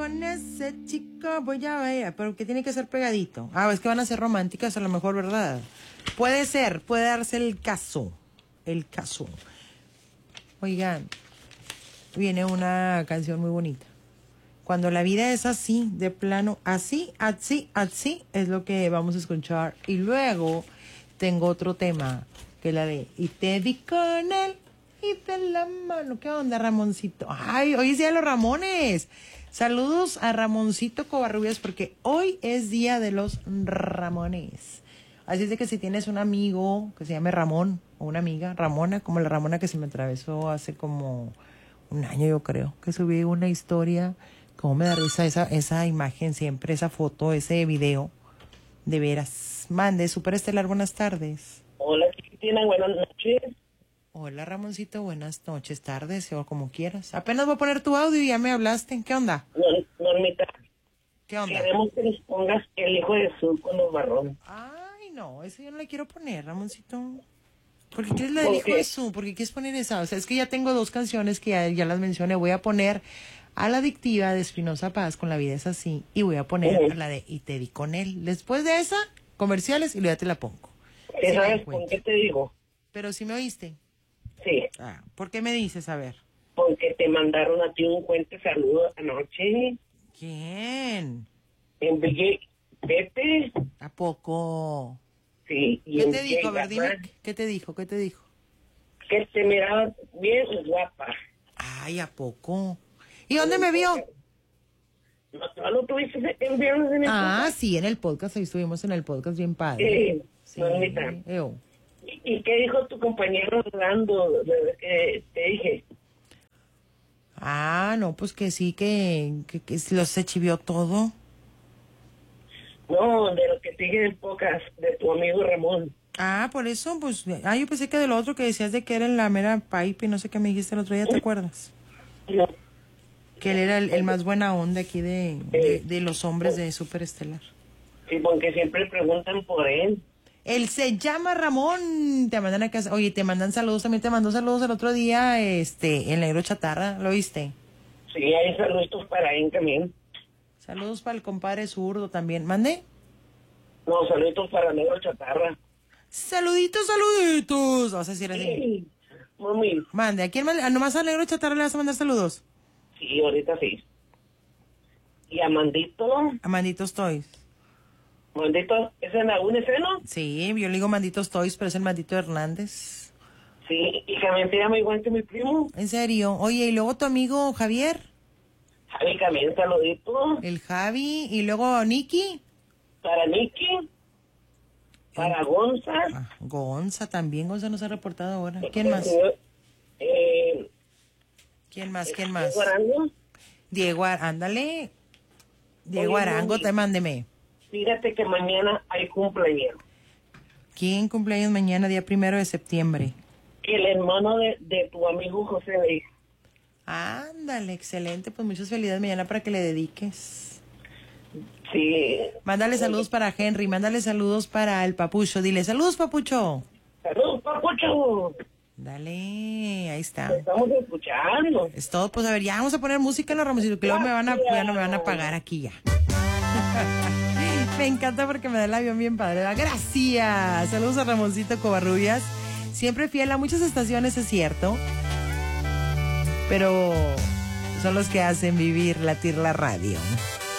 con ese chico voy a ver, pero que tiene que ser pegadito. Ah, es que van a ser románticas a lo mejor, ¿verdad? Puede ser, puede darse el caso. El caso. Oigan, viene una canción muy bonita. Cuando la vida es así, de plano, así, es lo que vamos a escuchar. Y luego tengo otro tema, que es la de y te di con él y de la mano. ¿Qué onda, Ramoncito? Ay, hoy es día de los Ramones. Saludos a Ramoncito Covarrubias, porque hoy es día de los Ramones. Así es de que si tienes un amigo que se llame Ramón, o una amiga, Ramona, como la Ramona que se me atravesó hace como un año, yo creo, que subí una historia. Cómo me da risa esa imagen siempre, esa foto, ese video. De veras. Mande, Superestelar, buenas tardes. Hola, Cristina, buenas noches. Hola, Ramoncito, buenas noches, tardes, o como quieras. Apenas voy a poner tu audio y ya me hablaste. ¿Qué onda? Normita. ¿Qué onda? Queremos que nos pongas El Hijo de Jesús con los Barrones. Ay, no, eso yo no le quiero poner, Ramoncito. ¿Por qué quieres la del Hijo de Jesús? ¿Por qué quieres poner esa? O sea, es que ya tengo dos canciones que ya las mencioné. Voy a poner a la adictiva de Espinosa Paz con La vida es así. Y voy a poner la de Y te di con él. Después de esa, comerciales, y luego ya te la pongo. ¿Qué sabes con qué te digo? Pero si me oíste. Sí. Ah, ¿por qué me dices? A ver. Porque te mandaron a ti un cuento saludo anoche. ¿Quién? Envié Pepe. ¿A poco? Sí. ¿Qué te dijo? A ver, dime. ¿Qué te dijo? ¿Qué te dijo? Que te miraba bien guapa. Ay, ¿a poco? ¿Y dónde me vio? ¿No lo tuviste el viernes en el podcast? Sí, en el podcast. Ahí estuvimos en el podcast bien padre. Sí. ¿Y qué dijo tu compañero Orlando desde que te dije? No, pues que sí, que los se chivió todo. No, de lo que te dije del podcast, de tu amigo Ramón. Por eso, pues, yo pensé que de lo otro que decías de que era en la mera pipe y no sé qué me dijiste el otro día, ¿te acuerdas? No. Que él era el más buena onda aquí de los hombres de Superestelar. Sí, porque siempre preguntan por él. Él se llama Ramón. Te mandan a casa. Oye, te mandan saludos. También te mandó saludos el otro día, el negro chatarra. ¿Lo viste? Sí, hay saludos para él también. Saludos para el compadre zurdo también. ¿Mande? No, saludos para el negro chatarra. Saluditos, saluditos. Vas a decir así. Sí, mami. Mande, ¿a quién más? ¿Nomás al negro chatarra le vas a mandar saludos? Sí, ahorita sí. ¿Y a Mandito? A Manditos Toys. ¿Mandito es en algún escena? Sí, yo le digo Manditos Toys, pero es el Mandito Hernández. Sí, y que me llama igual que mi primo. ¿En serio? Oye, y luego tu amigo Javier. Javi también, saludito. El Javi, y luego Nicky. Para Nicky. Para Gonza. Gonza también, Gonza nos ha reportado ahora. ¿Quién más? ¿Quién más? Diego Arango. Diego, ándale. Diego Arango, te mándeme. Fíjate que mañana hay cumpleaños. ¿Quién cumpleaños mañana, día 1 de septiembre? El hermano de tu amigo José Luis. Ándale, excelente. Pues muchas felicidades mañana para que le dediques. Sí. Mándale saludos para Henry, mándale saludos para el Papucho. Dile, saludos, Papucho. Saludos, Papucho. Dale, ahí está. Te estamos escuchando. Es todo, pues a ver, ya vamos a poner música en los Ramoncitos, que luego ya no me van a pagar aquí ya. Me encanta porque me da el avión bien padre. Gracias. Saludos a Ramoncito Covarrubias. Siempre fiel a muchas estaciones, es cierto. Pero son los que hacen vivir, latir la radio.